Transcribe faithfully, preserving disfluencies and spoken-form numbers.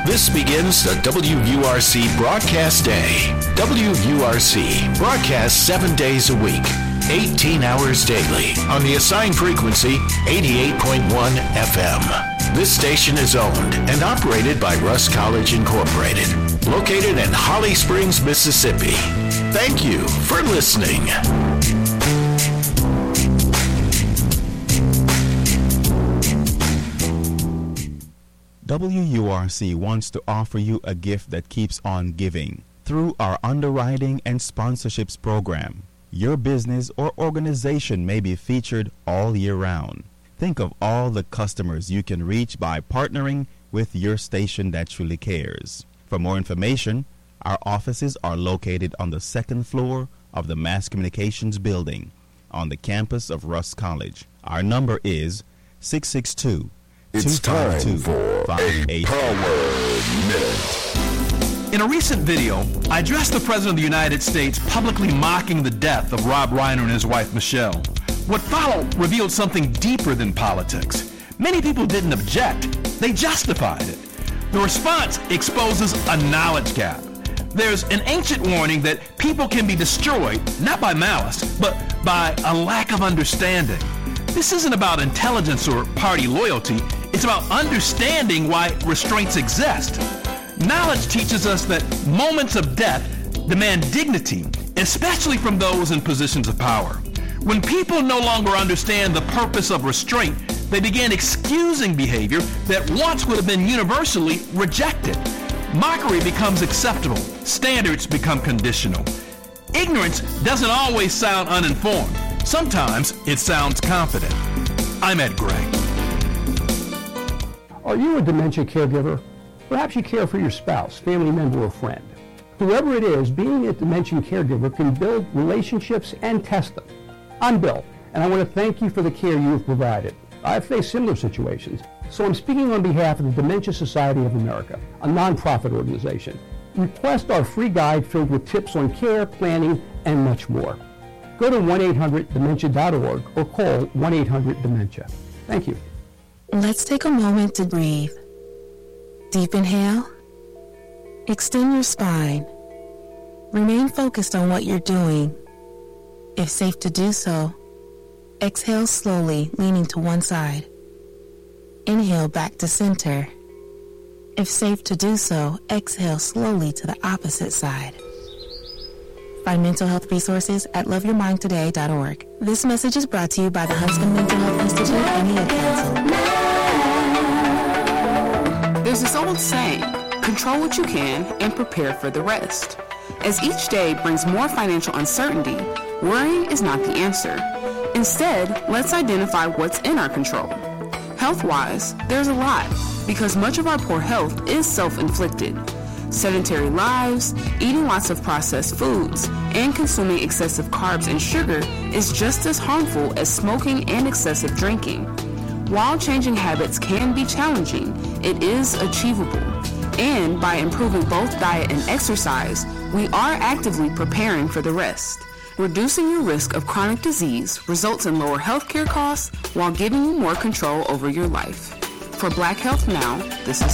This begins the W U R C broadcast day. W U R C broadcasts seven days a week, eighteen hours daily on the assigned frequency eighty-eight point one F M. This station is owned and operated by Russ College Incorporated, located in Holly Springs, Mississippi. Thank you for listening. W U R C wants to offer you a gift that keeps on giving through our underwriting and sponsorships program. Your business or organization may be featured all year round. Think of all the customers you can reach by partnering with your station that truly cares. For more information, our offices are located on the second floor of the Mass Communications Building on the campus of Russ College. Our number is six six two, It's time for a Power Minute. In a recent video, I addressed the President of the United States publicly mocking the death of Rob Reiner and his wife, Michelle. What followed revealed something deeper than politics. Many people didn't object. They justified it. The response exposes a knowledge gap. There's an ancient warning that people can be destroyed, not by malice, but by a lack of understanding. This isn't about intelligence or party loyalty. It's about understanding why restraints exist. Knowledge teaches us that moments of death demand dignity, especially from those in positions of power. When people no longer understand the purpose of restraint, they begin excusing behavior that once would have been universally rejected. Mockery becomes acceptable. Standards become conditional. Ignorance doesn't always sound uninformed. Sometimes it sounds confident. I'm Ed Gray. Are you a dementia caregiver? Perhaps you care for your spouse, family member, or friend. Whoever it is, being a dementia caregiver can build relationships and test them. I'm Bill, and I want to thank you for the care you have provided. I've faced similar situations, so I'm speaking on behalf of the Dementia Society of America, a nonprofit organization. Request our free guide filled with tips on care, planning, and much more. Go to one eight hundred dementia dot org or call one eight hundred dementia. Thank you. Let's take a moment to breathe. Deep inhale. Extend your spine. Remain focused on what you're doing. If safe to do so, exhale slowly, leaning to one side. Inhale back to center. If safe to do so, exhale slowly to the opposite side. Find mental health resources at love your mind today dot org. This message is brought to you by the Huntsman Mental Health Institute and the Ad Council. There's this old saying, control what you can and prepare for the rest. As each day brings more financial uncertainty, worrying is not the answer. Instead, let's identify what's in our control. Health-wise, there's a lot, because much of our poor health is self-inflicted. Sedentary lives, eating lots of processed foods, and consuming excessive carbs and sugar is just as harmful as smoking and excessive drinking. While changing habits can be challenging, it is achievable. And by improving both diet and exercise, we are actively preparing for the rest. Reducing your risk of chronic disease results in lower healthcare costs while giving you more control over your life. For Black Health Now, this is